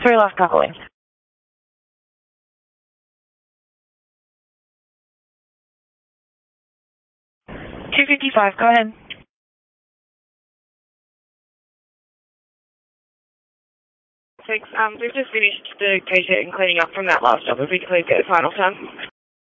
Sorry, last calling. 255, go ahead. Thanks. We've just finished the K-shirt and cleaning up from that last job. If we could please get a sign-off time.